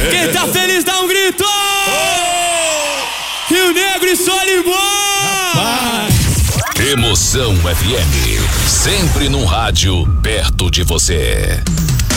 Quem tá feliz dá um grito! Rio Negro e Solimões! Emoção FM, sempre num rádio perto de você.